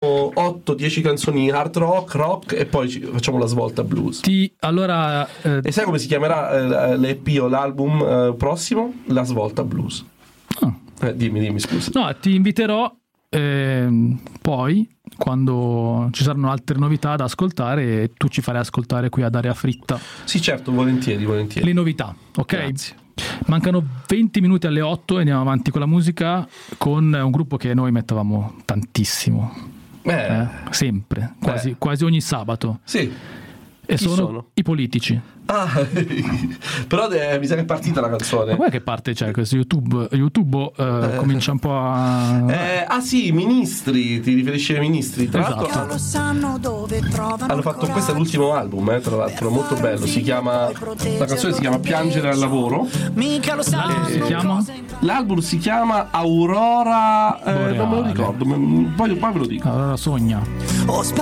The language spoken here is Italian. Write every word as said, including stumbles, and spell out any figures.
facciamo otto dieci canzoni hard rock, rock e poi ci facciamo la svolta blues. Ti, allora, eh, e sai come si chiamerà eh, l'E P o l'album eh, prossimo? La svolta blues. ah. Eh, dimmi, dimmi, scusa. No, ti inviterò eh, poi quando ci saranno altre novità da ascoltare e tu ci farai ascoltare qui ad Aria Fritta. Sì, certo, volentieri, volentieri. Le novità, ok? Grazie. Mancano venti minuti alle otto e andiamo avanti con la musica con un gruppo che noi mettevamo tantissimo. Eh, eh, sempre, quasi, eh. quasi ogni sabato. Sì. E Chi sono, sono? I Politici. Ah, però eh, mi sa che è partita la canzone. Ma guarda che parte c'è questo YouTube? YouTube eh, comincia un po' a... Eh, ah sì, Ministri, ti riferisci ai Ministri? Tra Esatto. l'altro sanno dove trovano hanno fatto, questo è l'ultimo album, eh, tra l'altro, molto bello. Si chiama, la canzone si chiama Piangere al lavoro. L'album si chiama? L'album si chiama Aurora, eh, non me lo ricordo, poi, poi ve lo dico. Allora sogna.